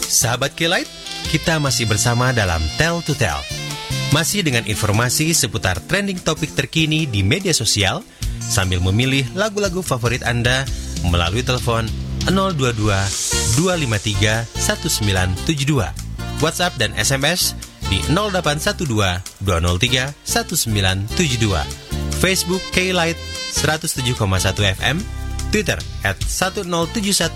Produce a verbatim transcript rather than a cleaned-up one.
Sahabat K-Lite, kita masih bersama dalam Tell to Tell. Masih dengan informasi seputar trending topik terkini di media sosial, sambil memilih lagu-lagu favorit Anda melalui telepon nol dua dua dua lima tiga satu sembilan tujuh dua, WhatsApp dan S M S di nol delapan satu dua dua nol tiga satu sembilan tujuh dua, Facebook K-Lite seratus tujuh koma satu F M, Twitter at satu nol tujuh satu